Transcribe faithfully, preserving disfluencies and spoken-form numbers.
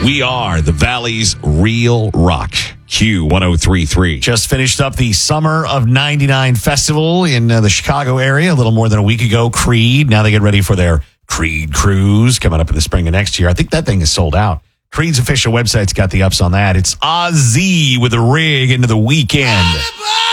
We are the Valley's real rock. Q one oh three point three. Just finished up the Summer of ninety-nine festival in uh, the Chicago area a little more than a week ago. Creed. Now they get ready for their Creed cruise coming up in the spring of next year. I think that thing is sold out. Creed's official website's got the ups on that. It's Ozzy with a rig into the weekend.